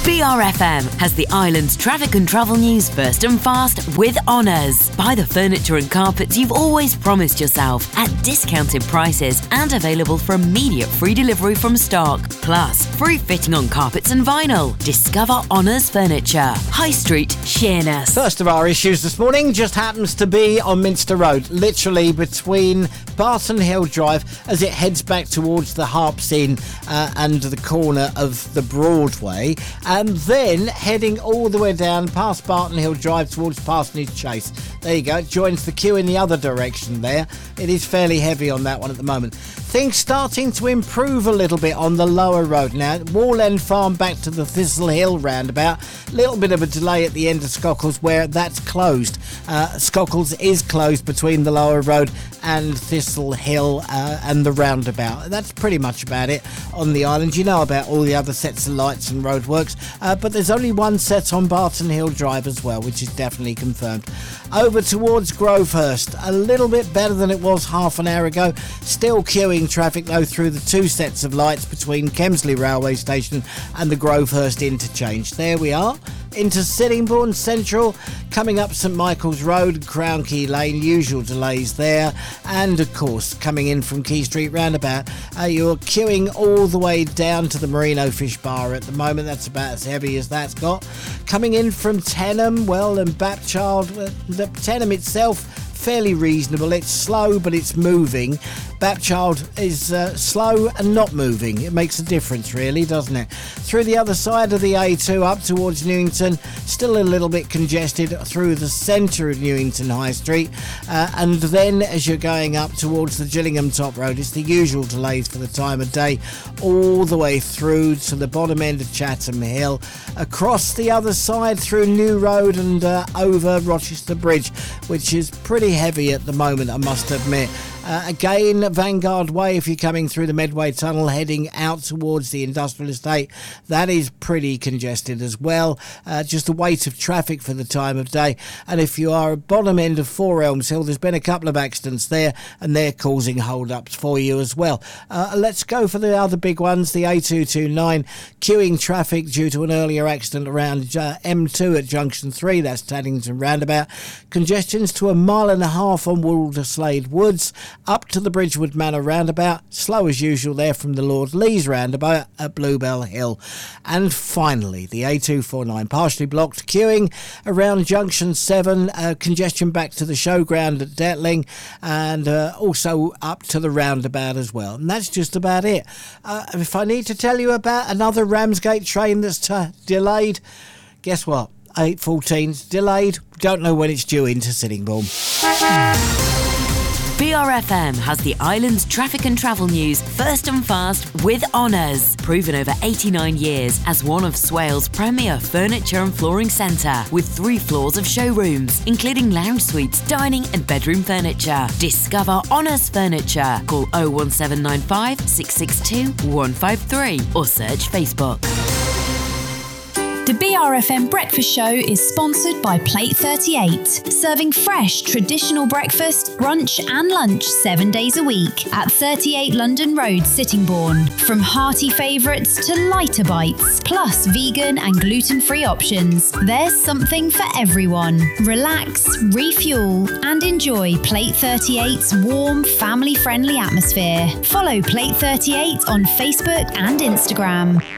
BRFM has the island's traffic and travel news first and fast with Honours. Buy the furniture and carpets you've always promised yourself at discounted prices and available for immediate free delivery from stock. Plus, free fitting on carpets and vinyl. Discover Honours Furniture. High Street, Sheerness. First of our issues this morning just happens to be on Minster Road, literally between Barton Hill Drive as it heads back towards the Harps Inn and the corner of the Broadway, and then heading all the way down past Barton Hill Drive towards Parsonage Chase. There you go, it joins the queue in the other direction there. It is fairly heavy on that one at the moment. Things starting to improve a little bit on the lower road now. Wall End Farm back to the Thistle Hill roundabout. Little bit of a delay at the end of Skockles where that's closed. Skockles is closed between the lower road and Thistle Hill and the roundabout. That's pretty much about it on the island. You know about all the other sets of lights and roadworks, but there's only one set on Barton Hill Drive as well, which is definitely confirmed. Over towards Grovehurst, a little bit better than it was half an hour ago. Still queuing traffic though through the two sets of lights between Kemsley Railway Station and the Grovehurst interchange. There we are. Into Sittingbourne Central, coming up St Michael's Road, Crown Key Lane, usual delays there, and of course coming in from Key Street roundabout, you're queuing all the way down to the Merino Fish Bar at the moment. That's about as heavy as that's got. Coming in from Tenham, well, and Bapchild, the Tenham itself fairly reasonable. It's slow but it's moving. Bapchild is slow and not moving. It makes a difference really, doesn't it? Through the other side of the A2 up towards Newington, still a little bit congested through the centre of Newington High Street, and then as you're going up towards the Gillingham Top Road, it's the usual delays for the time of day all the way through to the bottom end of Chatham Hill, across the other side through New Road and over Rochester Bridge, which is pretty heavy at the moment, I must admit. Again, Vanguard Way, if you're coming through the Medway Tunnel heading out towards the industrial estate, that is pretty congested as well. Just a weight of traffic for the time of day. And if you are at bottom end of Four Elms Hill, there's been a couple of accidents there and they're causing hold-ups for you as well. Let's go for the other big ones. The A229 queuing traffic due to an earlier accident around M2 at Junction 3, that's Taddington Roundabout. Congestions to 1.5 miles on Walderslade Woods, up to the Bridgewood Manor roundabout, slow as usual there from the Lord Lees roundabout at Bluebell Hill. And finally, the A249 partially blocked, queuing around Junction 7, congestion back to the showground at Detling, and also up to the roundabout as well. And that's just about it. If I need to tell you about another Ramsgate train that's delayed, guess what? 8:14's delayed. Don't know when it's due into Sittingbourne. BRFM has the island's traffic and travel news first and fast with Honours. Proven over 89 years as one of Swales' premier furniture and flooring centre, with 3 floors of showrooms, including lounge suites, dining and bedroom furniture. Discover Honours Furniture. Call 01795 662 153 or search Facebook. The BRFM Breakfast Show is sponsored by Plate 38, serving fresh, traditional breakfast, brunch and lunch 7 days a week at 38 London Road, Sittingbourne. From hearty favourites to lighter bites, plus vegan and gluten-free options, there's something for everyone. Relax, refuel and enjoy Plate 38's warm, family-friendly atmosphere. Follow Plate 38 on Facebook and Instagram.